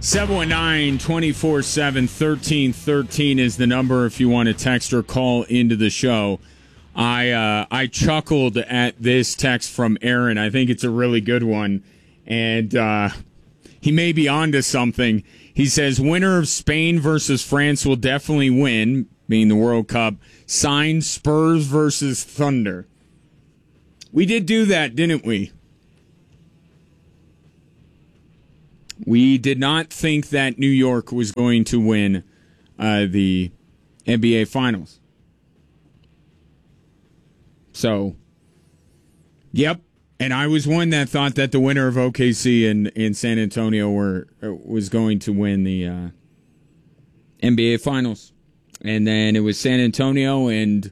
719-247-1313 is the number if you want to text or call into the show. I chuckled at this text from Aaron. I think it's a really good one, and he may be onto something. He says, winner of Spain versus France will definitely win, being the World Cup. Signed Spurs versus Thunder. We did do that, didn't we? We did not think that New York was going to win the NBA Finals. So, yep. And I was one that thought that the winner of OKC and San Antonio was going to win the NBA Finals. And then it was San Antonio, and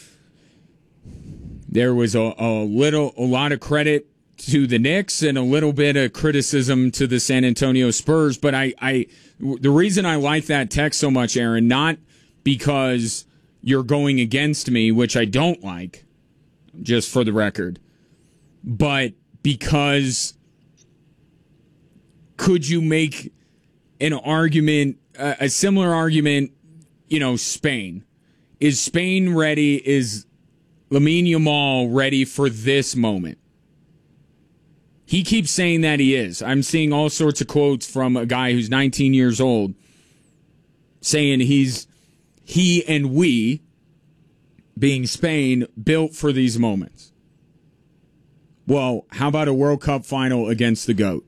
there was a lot of credit to the Knicks and a little bit of criticism to the San Antonio Spurs. But the reason I like that text so much, Aaron, not because you're going against me, which I don't like, just for the record, but because could you make an argument, a similar argument, Spain? Is Spain ready? Is Lamine Yamal ready for this moment? He keeps saying that he is. I'm seeing all sorts of quotes from a guy who's 19 years old saying he and we, being Spain, built for these moments. Well, how about a World Cup final against the GOAT?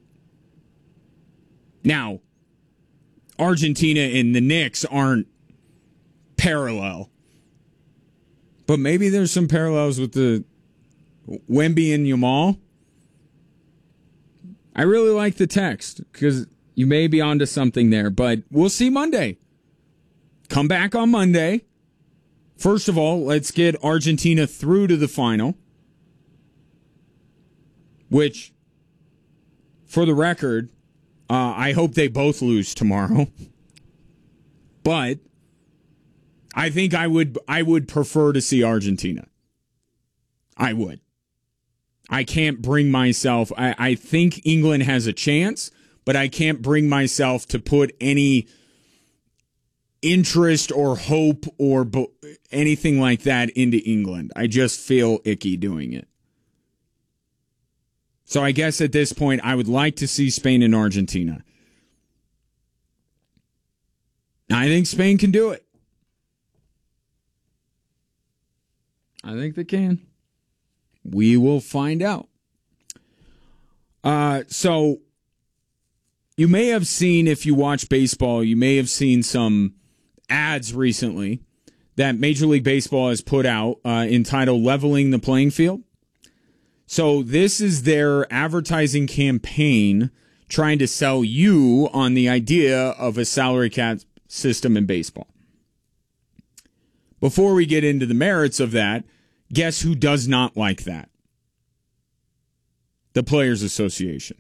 Now, Argentina and the Knicks aren't parallel, but maybe there's some parallels with the Wemby and Yamal. I really like the text because you may be onto something there, but we'll see Monday. Come back on Monday. First of all, let's get Argentina through to the final, which, for the record, I hope they both lose tomorrow. But I think I would prefer to see Argentina. I would. I can't bring myself. I think England has a chance, but I can't bring myself to put any interest or hope or anything like that into England. I just feel icky doing it. So I guess at this point, I would like to see Spain and Argentina. I think Spain can do it. I think they can. We will find out. So you may have seen, if you watch baseball, you may have seen some ads recently that Major League Baseball has put out entitled Leveling the Playing Field. So this is their advertising campaign trying to sell you on the idea of a salary cap system in baseball. Before we get into the merits of that, guess who does not like that? The Players Association.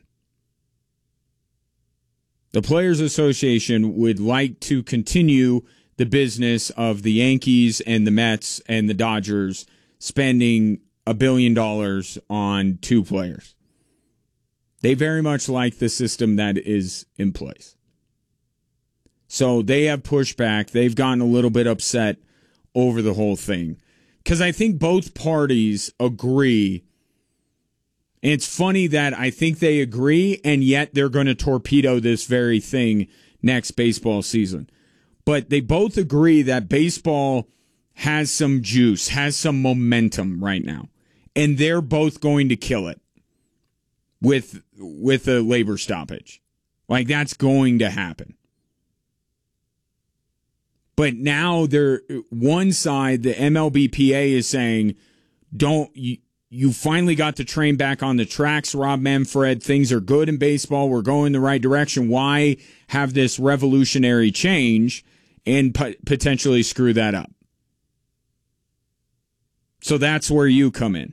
The Players Association would like to continue the business of the Yankees and the Mets and the Dodgers spending $1 billion on two players. They very much like the system that is in place. So they have pushed back. They've gotten a little bit upset over the whole thing. Because I think both parties agree. And it's funny that I think they agree, and yet they're going to torpedo this very thing next baseball season. But they both agree that baseball has some juice, has some momentum right now. And they're both going to kill it with a labor stoppage. Like, that's going to happen. But now one side, the MLBPA, is saying, you finally got the train back on the tracks, Rob Manfred. Things are good in baseball. We're going the right direction. Why have this revolutionary change and potentially screw that up? So that's where you come in.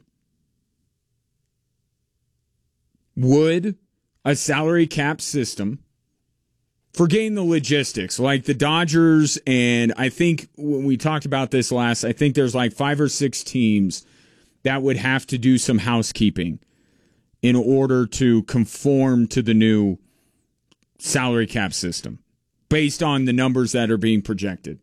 Would a salary cap system, forgetting the logistics, like the Dodgers, and I think when we talked about this last, I think there's like 5 or 6 teams that would have to do some housekeeping in order to conform to the new salary cap system based on the numbers that are being projected.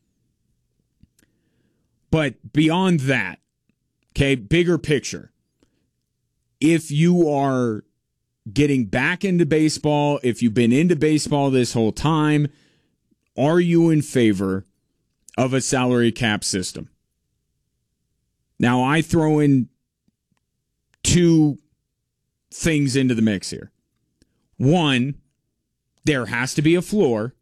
But beyond that, okay, bigger picture, if you are getting back into baseball, if you've been into baseball this whole time, are you in favor of a salary cap system? Now, I throw in two things into the mix here. One, there has to be a floor.